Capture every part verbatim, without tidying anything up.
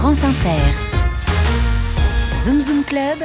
France Inter. Zoom Zoom Club.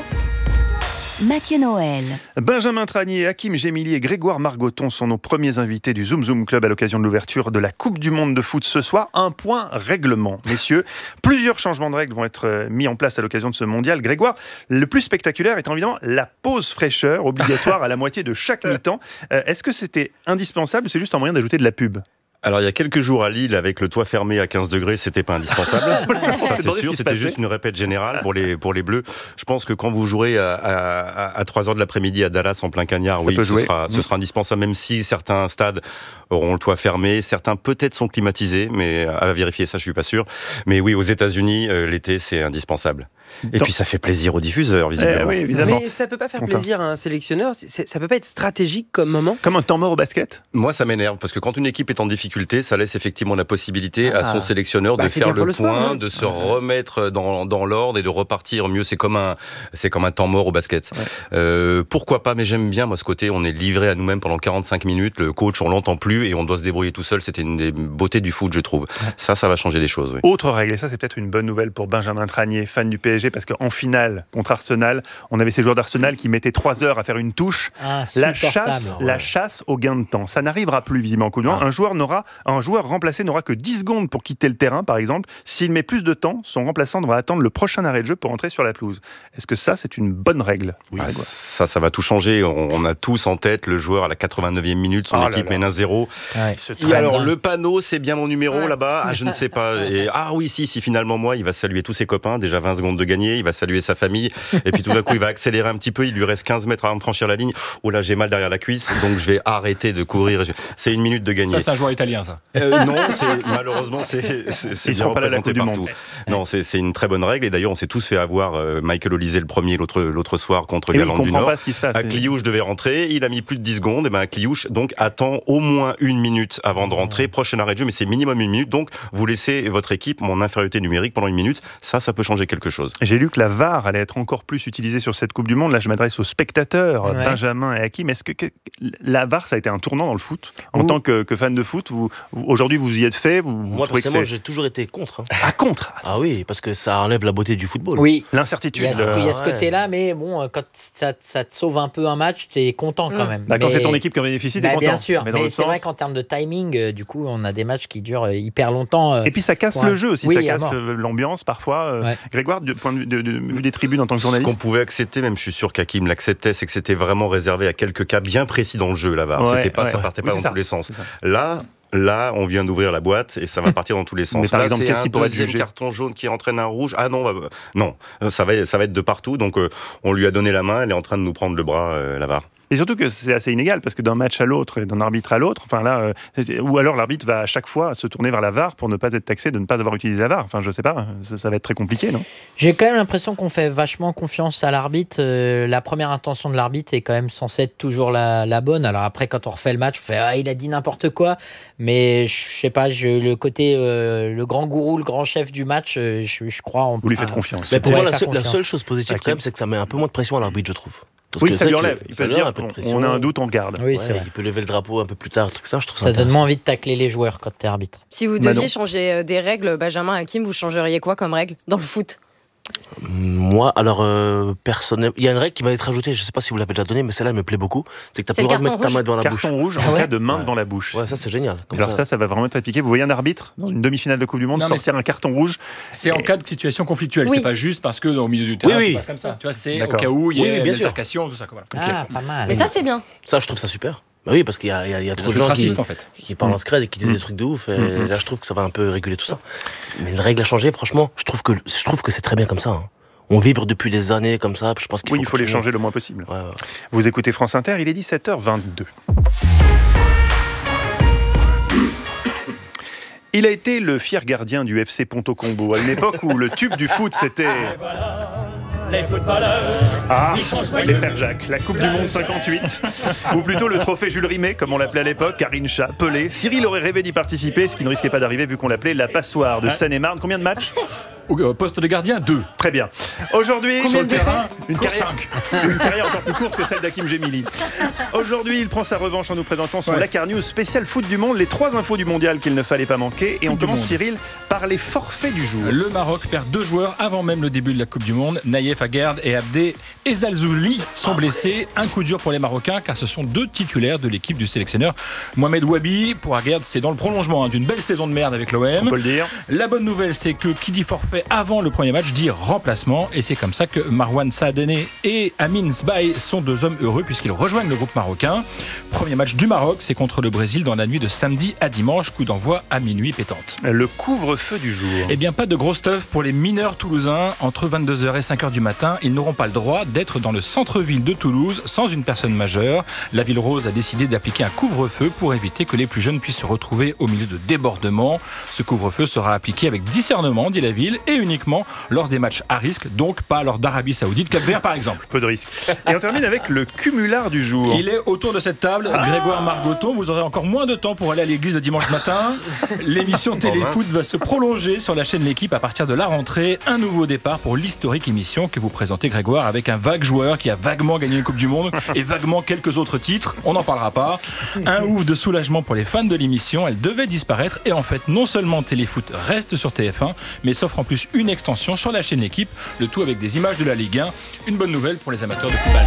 Mathieu Noël. Benjamin Tranier, Hakim Gemili et Grégoire Margoton sont nos premiers invités du Zoom Zoom Club à l'occasion de l'ouverture de la Coupe du Monde de foot ce soir. Un point règlement, messieurs. Plusieurs changements de règles vont être mis en place à l'occasion de ce mondial. Grégoire, le plus spectaculaire étant évidemment la pause fraîcheur obligatoire à la moitié de chaque mi-temps. Euh, est-ce que c'était indispensable ou c'est juste un moyen d'ajouter de la pub ? Alors il y a quelques jours à Lille, avec le toit fermé à quinze degrés, c'était pas indispensable. Ça c'est sûr, c'était juste une répète générale pour les, pour les Bleus. Je pense que quand vous jouerez à, à, à trois heures de l'après-midi à Dallas en plein cagnard, ça oui, ce sera, ce sera indispensable, même si certains stades auront le toit fermé, certains peut-être sont climatisés, mais à vérifier, ça je suis pas sûr. Mais oui, aux États-Unis, euh, l'été c'est indispensable. Et Donc, puis ça fait plaisir aux diffuseurs, visiblement. Eh oui, évidemment. Mais ça peut pas faire plaisir à un sélectionneur, c'est, ça peut pas être stratégique comme moment. Comme un temps mort au basket ? Moi ça m'énerve, parce que quand une équipe est en difficulté, ça laisse effectivement la possibilité ah, à son sélectionneur bah, de faire le, le point, sport, hein. de se remettre dans, dans l'ordre et de repartir mieux. C'est comme un, c'est comme un temps mort au basket. Ouais. Euh, pourquoi pas, mais j'aime bien moi ce côté, on est livré à nous-mêmes pendant quarante-cinq minutes, le coach on l'entend plus et on doit se débrouiller tout seul. C'était une des beautés du foot, je trouve. Ouais. Ça, ça va changer les choses. Oui. Autre règle, et ça c'est peut-être une bonne nouvelle pour Benjamin Tranier, fan du P S G, parce qu'en finale contre Arsenal, on avait ces joueurs d'Arsenal qui mettaient trois heures à faire une touche. Ah, la chasse, ouais. la chasse au gain de temps. Ça n'arrivera plus visiblement en Coupe du Monde. Un joueur n'aura, un joueur remplacé n'aura que dix secondes pour quitter le terrain, par exemple. S'il met plus de temps, son remplaçant devra attendre le prochain arrêt de jeu pour entrer sur la pelouse. Est-ce que ça, c'est une bonne règle ? Oui, ah, ça, ça va tout changer. On, on a tous en tête le joueur à la quatre-vingt-neuvième minute, son oh équipe mène un zéro. Ouais. Et alors, le panneau, c'est bien mon numéro ouais. là-bas. Ah, je ne sais pas. Et, ah oui, si, si finalement, moi, il va saluer tous ses copains. Déjà vingt secondes de gagner. Il va saluer sa famille. Et puis tout d'un coup, il va accélérer un petit peu. Il lui reste quinze mètres avant de franchir la ligne. Oh là, j'ai mal derrière la cuisse. Donc, je vais arrêter de courir. C'est une minute de gagner. Ça, c'est un joueur italien, ça. Euh, non, c'est, malheureusement, c'est, c'est, c'est bien représenté partout. Ouais. Non, c'est, c'est une très bonne règle. Et d'ailleurs, on s'est tous fait avoir. Euh, Michael Olysée, le premier, l'autre, l'autre soir contre l'Irlande du Nord. Pas ce qui se passe. À Cliouche devait rentrer. Il a mis plus de dix secondes. Et ben, Cliouche, donc, attend au moins une minute avant de rentrer. Prochain arrêt de jeu, mais c'est minimum une minute. Donc, vous laissez votre équipe en infériorité numérique pendant une minute. Ça, ça peut changer quelque chose. J'ai lu que la V A R allait être encore plus utilisée sur cette Coupe du Monde. Là, je m'adresse aux spectateurs, ouais. Benjamin et Hakim. Est-ce que, que la V A R, ça a été un tournant dans le foot ? En Ouh. tant que, que fan de foot, vous, vous, aujourd'hui, vous y êtes fait vous, Moi, vous personnellement, j'ai toujours été contre. Hein. Ah, contre ? Ah oui, parce que ça enlève la beauté du football. Oui. L'incertitude. Il y a ce, il y a ce côté-là, mais bon, quand ça, ça te sauve un peu un match, t'es content quand même. Bah, mais... Quand c'est ton équipe qui en bénéficie, t'es bah, content. Bien sûr, mais, mais c'est sens... vrai qu'en termes de timing, euh, du coup, on a des matchs qui durent hyper longtemps. Euh, et puis ça casse ouais. le jeu aussi, oui, ça casse l'ambiance parfois. Euh, ouais. Grégoire, du point de vue de, de, de, des tribunes en tant que journaliste. Ce qu'on pouvait accepter, même je suis sûr qu'Hakim l'acceptait, c'est que c'était vraiment réservé à quelques cas bien précis dans le jeu, la V A R. Ouais, C'était pas, ouais, ça partait ouais. pas oui, dans tous les sens. Là, Là, on vient d'ouvrir la boîte et ça va partir dans tous les sens. Mais par Là, exemple, c'est qu'est-ce un qui pourrait deuxième juger carton jaune qui entraîne un rouge. Ah non, bah, non, ça va, ça va être de partout. Donc, euh, on lui a donné la main. Elle est en train de nous prendre le bras, euh, la V A R. Et surtout que c'est assez inégal, parce que d'un match à l'autre et d'un arbitre à l'autre, enfin là, euh, ou alors l'arbitre va à chaque fois se tourner vers la V A R pour ne pas être taxé de ne pas avoir utilisé la V A R. Enfin, je sais pas, ça, ça va être très compliqué, non ? J'ai quand même l'impression qu'on fait vachement confiance à l'arbitre. Euh, la première intention de l'arbitre est quand même censée être toujours la, la bonne. Alors après, quand on refait le match, on fait ah, il a dit n'importe quoi, mais je sais pas, je, le côté euh, le grand gourou, le grand chef du match, euh, je, je crois. On, Vous lui faites confiance. Mais pour moi, la, seule, la seule chose positive quand même, c'est que ça met un peu moins de pression à l'arbitre, je trouve. Parce oui, ça lui enlève. Il peut se dire, un peu de pression. On a un doute, on le garde. Oui, ouais, c'est vrai. Il peut lever le drapeau un peu plus tard, tout ça, je trouve ça Ça donne moins envie de tacler les joueurs quand t'es arbitre. Si vous deviez bah changer des règles, Benjamin, Hakim, vous changeriez quoi comme règle dans le foot ? Moi, alors, euh, personnellement, il y a une règle qui va être ajoutée, je ne sais pas si vous l'avez déjà donnée, mais celle-là, elle me plaît beaucoup. C'est que tu n'as pas le droit de mettre ta main devant la carton bouche. Carton rouge en ah ouais. cas de main ouais. devant la bouche. Ouais, ça, c'est génial. Alors, ça. ça, ça va vraiment être appliqué. Vous voyez un arbitre dans une demi-finale de Coupe du Monde non, sortir un carton rouge. C'est et... en cas de situation conflictuelle. Oui. C'est pas juste parce que au milieu du terrain, oui, oui. ça passe comme ça. Tu vois, c'est D'accord. au cas où il y a oui, oui, une altercation, tout ça. Voilà. Ah, okay. Pas mal. Mais ça, c'est bien. Ça, je trouve ça super. Bah oui, parce qu'il y a, il y a, il y a trop de gens qui, en fait. qui parlent mmh. en scred et qui disent mmh. des trucs de ouf. Et mmh. là, je trouve que ça va un peu réguler tout ça. Mais la règle a changé, franchement, je trouve que, je trouve que c'est très bien comme ça. Hein. On vibre depuis des années comme ça. Je pense qu'il oui, faut il faut continuer. les changer le moins possible. Ouais, ouais. Vous écoutez France Inter, il est dix-sept heures vingt-deux. Il a été le fier gardien du F C Ponto Combo à une époque où le tube du foot c'était... Les footballeurs, ah, les frères Jacques, la Coupe du Monde cinquante-huit, ou plutôt le trophée Jules Rimet, comme on l'appelait à l'époque, Carincha, Pelé. Cyril aurait rêvé d'y participer, ce qui ne risquait pas d'arriver vu qu'on l'appelait la passoire de Seine-et-Marne. Combien de matchs ? Au poste de gardien, deux. Très bien. Aujourd'hui, sur le terrain, une carrière, une carrière encore plus courte que celle d'Hakim Gemili. Aujourd'hui, il prend sa revanche en nous présentant son Ouais. Lakar News spécial foot du monde, les trois infos du mondial qu'il ne fallait pas manquer. Et Foot on du commence, monde. Cyril, par les forfaits du jour. Le Maroc perd deux joueurs avant même le début de la Coupe du Monde. Naïef Aguerd et Abdé Ezzalzouli sont blessés. Un coup dur pour les Marocains car ce sont deux titulaires de l'équipe du sélectionneur Mohamed Ouabi. Pour Aguerd, c'est dans le prolongement hein, d'une belle saison de merde avec l'O M. On peut le dire. La bonne nouvelle, c'est que qui dit forfait avant le premier match dit remplacement. Et c'est comme ça que Marwan Saadene et Amin Sbaï sont deux hommes heureux puisqu'ils rejoignent le groupe marocain. Premier match du Maroc, c'est contre le Brésil dans la nuit de samedi à dimanche. Coup d'envoi à minuit pétante. Le couvre-feu du jour. Eh bien, pas de gros stuff pour les mineurs toulousains. Entre vingt-deux heures et cinq heures du matin, ils n'auront pas le droit d'être dans le centre-ville de Toulouse sans une personne majeure. La Ville Rose a décidé d'appliquer un couvre-feu pour éviter que les plus jeunes puissent se retrouver au milieu de débordements. Ce couvre-feu sera appliqué avec discernement, dit la ville, et uniquement lors des matchs à risque, donc pas lors d'Arabie Saoudite, Cap-Vert par exemple. Peu de risque. Et on termine avec le cumulard du jour. Il est autour de cette table, Ah Grégoire Margoton. Vous aurez encore moins de temps pour aller à l'église le dimanche matin. L'émission Téléfoot va se prolonger sur la chaîne L'équipe à partir de la rentrée. Un nouveau départ pour l'historique émission que vous présentez, Grégoire, avec un vague joueur qui a vaguement gagné une Coupe du Monde et vaguement quelques autres titres. On n'en parlera pas. Un ouf de soulagement pour les fans de l'émission. Elle devait disparaître et en fait, non seulement Téléfoot reste sur T F un, mais s'offre en plus une extension sur la chaîne L'équipe. Le tout avec des images de la Ligue un. Une bonne nouvelle pour les amateurs de football.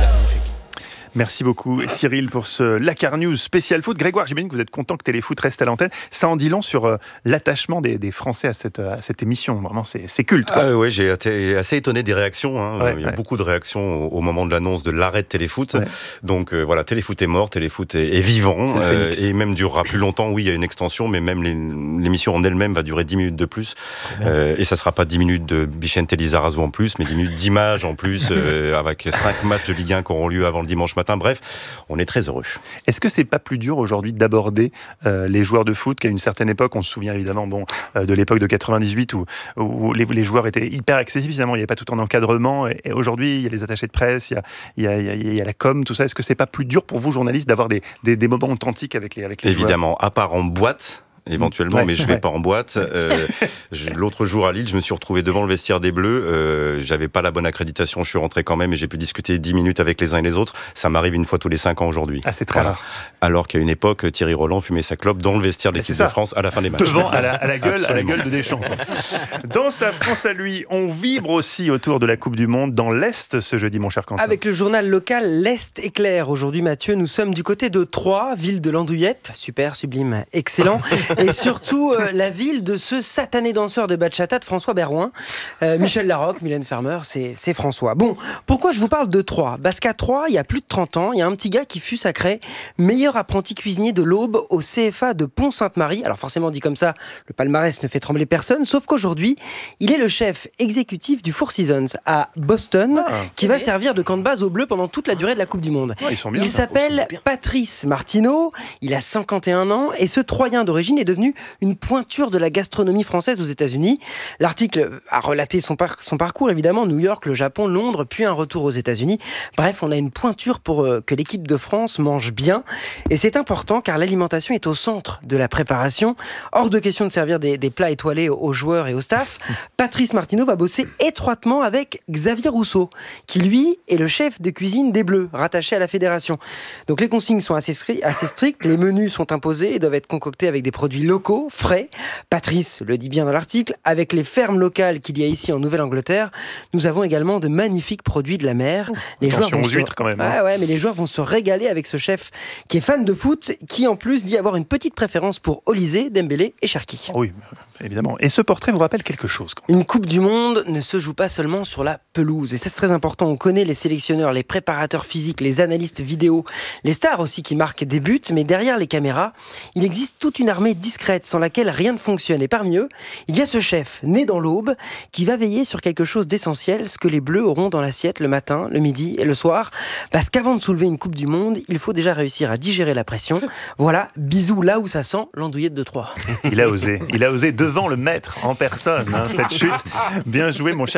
Merci beaucoup Cyril pour ce Lakar News spécial foot. Grégoire, j'imagine que vous êtes content que Téléfoot reste à l'antenne. Ça en dit long sur euh, l'attachement des, des Français à cette, à cette émission. Vraiment, c'est, c'est culte. Quoi. Ah, ouais, j'ai été assez étonné des réactions. Hein. Ouais, Il y a ouais. beaucoup de réactions au, au moment de l'annonce de l'arrêt de Téléfoot. Ouais. Donc euh, voilà, Téléfoot est mort, Téléfoot est, est vivant C'est le euh, phénix. et même durera plus longtemps. Oui, il y a une extension, mais même les, l'émission en elle-même va durer dix minutes de plus. Euh, et ça sera pas dix minutes de Bichente Lizarazu en plus, mais dix minutes d'images en plus, euh, avec cinq matchs de Ligue un qui auront lieu avant le dimanche matin. Bref, on est très heureux. Est-ce que c'est pas plus dur aujourd'hui d'aborder euh, les joueurs de foot qu'à une certaine époque? On se souvient évidemment bon, euh, de l'époque de quatre-vingt-dix-huit où, où les, les joueurs étaient hyper accessibles, finalement il n'y avait pas tout en encadrement. Et, et aujourd'hui, il y a les attachés de presse, il y a, il y a, il y a, il y a la com, tout ça. Est-ce que c'est pas plus dur pour vous, journalistes, d'avoir des, des, des moments authentiques avec les, avec les Évidemment, à part en boîte. Éventuellement, Ouais, mais je vais ouais. pas en boîte. Euh, je- l'autre jour à Lille, je me suis retrouvé devant le vestiaire des Bleus. Euh, j'avais pas la bonne accréditation. Je suis rentré quand même et j'ai pu discuter dix minutes avec les uns et les autres. Ça m'arrive une fois tous les cinq ans aujourd'hui. Ah, c'est très Voilà. rare. Alors qu'à une époque, Thierry Roland fumait sa clope dans le vestiaire de Mais l'équipe c'est de ça. France à la fin des matchs. Devant, à la, à la gueule, à la Absolument. gueule de Deschamps. quoi. Dans sa France à lui, on vibre aussi autour de la Coupe du Monde dans l'Est ce jeudi, mon cher Quentin. Avec le journal local L'Est éclair. Aujourd'hui, Mathieu, nous sommes du côté de Troyes, ville de l'Andouillette. Super, sublime, excellent. Et surtout, euh, la ville de ce satané danseur de bachata de François Berrouin. Euh, Michel Larocque, Mylène Farmer, c'est, c'est François. Bon, pourquoi je vous parle de Troyes? Parce qu'à Troyes, il y a plus de trente ans, il y a un petit gars qui fut sacré meilleur apprenti cuisinier de l'Aube au C F A de Pont-Sainte-Marie. Alors forcément, dit comme ça, le palmarès ne fait trembler personne, sauf qu'aujourd'hui, il est le chef exécutif du Four Seasons à Boston, Ah. qui va servir de camp de base aux Bleus pendant toute la durée de la Coupe du Monde. Ouais, ils sont bien. Il ça. s'appelle Patrice Martineau, il a cinquante et un ans et ce Troyen d'origine est devenu une pointure de la gastronomie française aux États-Unis. L'article a relaté son, par- son parcours, évidemment, New York, le Japon, Londres, puis un retour aux États-Unis. Bref, on a une pointure pour euh, que l'équipe de France mange bien. Et c'est important car l'alimentation est au centre de la préparation. Hors de question de servir des, des plats étoilés aux, aux joueurs et au staff. Patrice Martineau va bosser étroitement avec Xavier Rousseau, qui lui est le chef de cuisine des Bleus, rattaché à la fédération. Donc les consignes sont assez, stri- assez strictes, les menus sont imposés et doivent être concoctés avec des produits locaux, frais. Patrice le dit bien dans l'article, avec les fermes locales qu'il y a ici en Nouvelle-Angleterre, nous avons également de magnifiques produits de la mer. Les Attention vont aux se- huîtres quand même. hein. Ah ouais, mais les joueurs vont se régaler avec ce chef qui est fan de foot, qui en plus dit avoir une petite préférence pour Olysée, Dembélé et Cherki. Oui, évidemment. Et ce portrait vous rappelle quelque chose. Quentin. Une Coupe du Monde ne se joue pas seulement sur la pelouse. Et ça, c'est très important. On connaît les sélectionneurs, les préparateurs physiques, les analystes vidéo, les stars aussi qui marquent des buts. Mais derrière les caméras, il existe toute une armée discrète sans laquelle rien ne fonctionne. Et parmi eux, il y a ce chef, né dans l'Aube, qui va veiller sur quelque chose d'essentiel, ce que les Bleus auront dans l'assiette le matin, le midi et le soir. Parce qu'avant de soulever une Coupe du Monde, il faut déjà réussir à digérer la pression. Voilà, bisous là où ça sent, l'Andouillette de Troyes. Il a osé. Il a osé devant le maître en personne, hein, cette chute. Bien joué, mon cher